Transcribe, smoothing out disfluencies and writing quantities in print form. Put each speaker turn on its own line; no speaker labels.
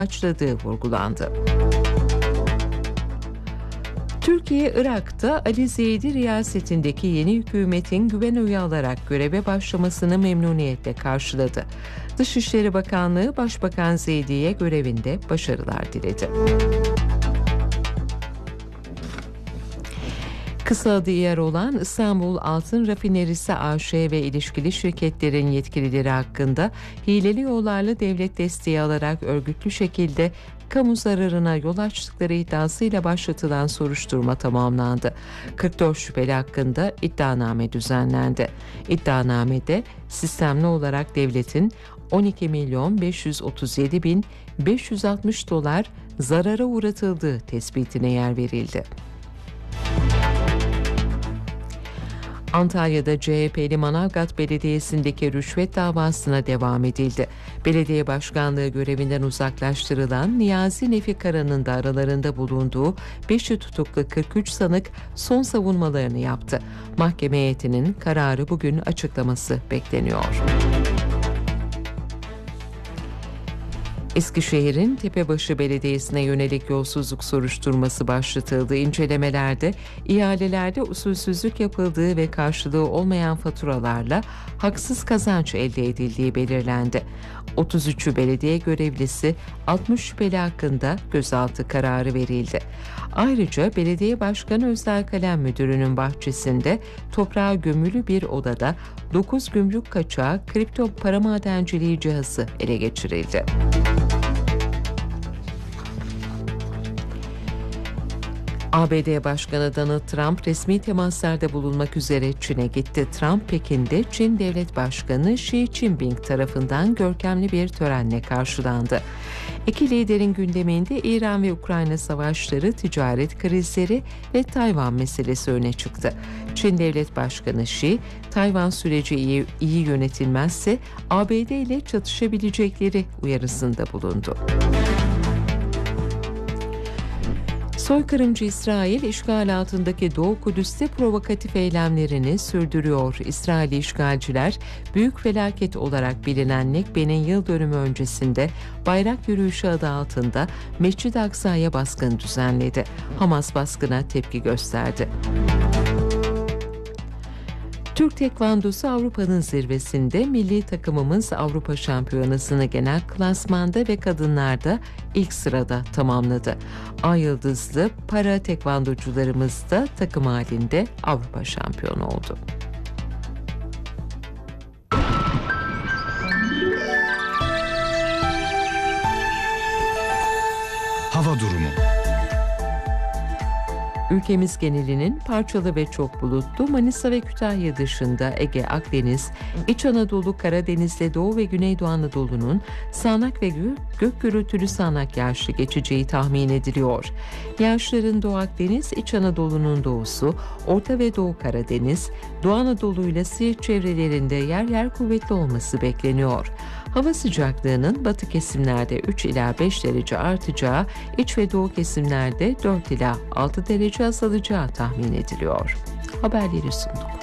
amaçladığı vurgulandı. Türkiye, Irak'ta Ali Zeydi riyasetindeki yeni hükümetin güven oyu alarak göreve başlamasını memnuniyetle karşıladı. Dışişleri Bakanlığı, Başbakan Zeydi'ye görevinde başarılar diledi. Kısa adı yer olan İstanbul Altın Rafinerisi AŞ ve ilişkili şirketlerin yetkilileri hakkında hileli yollarla devlet desteği alarak örgütlü şekilde kamu zararına yol açtıkları iddiasıyla başlatılan soruşturma tamamlandı. 44 şüpheli hakkında iddianame düzenlendi. İddianamede sistemli olarak devletin 12.537.560 dolar zarara uğratıldığı tespitine yer verildi. Antalya'da CHP'li Manavgat Belediyesi'ndeki rüşvet davasına devam edildi. Belediye başkanlığı görevinden uzaklaştırılan Niyazi Nefi Kara'nın da aralarında bulunduğu 5'i tutuklu 43 sanık son savunmalarını yaptı. Mahkeme heyetinin kararı bugün açıklaması bekleniyor. Eskişehir'in Tepebaşı Belediyesi'ne yönelik yolsuzluk soruşturması başlatıldı. İncelemelerde ihalelerde usulsüzlük yapıldığı ve karşılığı olmayan faturalarla haksız kazanç elde edildiği belirlendi. 33'ü belediye görevlisi, 60 şüpheli hakkında gözaltı kararı verildi. Ayrıca Belediye Başkanı Özel Kalem Müdürü'nün bahçesinde toprağa gömülü bir odada 9 gümrük kaçağı kripto para madenciliği cihazı ele geçirildi. ABD Başkanı Donald Trump resmi temaslarda bulunmak üzere Çin'e gitti. Trump, Pekin'de Çin Devlet Başkanı Xi Jinping tarafından görkemli bir törenle karşılandı. İki liderin gündeminde İran ve Ukrayna savaşları, ticaret krizleri ve Tayvan meselesi öne çıktı. Çin Devlet Başkanı Xi, Tayvan süreci iyi yönetilmezse ABD ile çatışabilecekleri uyarısında bulundu. Soykırımcı İsrail, işgal altındaki Doğu Kudüs'te provokatif eylemlerini sürdürüyor. İsrail işgalciler, büyük felaket olarak bilinen Nekbe'nin yıl dönümü öncesinde bayrak yürüyüşü adı altında Mescid-i Aksa'ya baskın düzenledi. Hamas baskına tepki gösterdi. Türk Tekvandosu Avrupa'nın zirvesinde. Milli takımımız Avrupa Şampiyonası'nı genel klasmanda ve kadınlarda ilk sırada tamamladı. Ay yıldızlı para tekvandocularımız da takım halinde Avrupa şampiyonu oldu.
Hava durumu.
Ülkemiz genelinin parçalı ve çok bulutlu, Manisa ve Kütahya dışında Ege, Akdeniz, İç Anadolu, Karadeniz'de Doğu ve Güneydoğu Anadolu'nun sağanak ve gök gürültülü sağanak yağışlı geçeceği tahmin ediliyor. Yağışların Doğu Akdeniz, İç Anadolu'nun doğusu, Orta ve Doğu Karadeniz, Doğu Anadolu ile Siirt çevrelerinde yer yer kuvvetli olması bekleniyor. Hava sıcaklığının batı kesimlerde 3 ila 5 derece artacağı, iç ve doğu kesimlerde 4 ila 6 derece azalacağı tahmin ediliyor. Haberleri sunduk.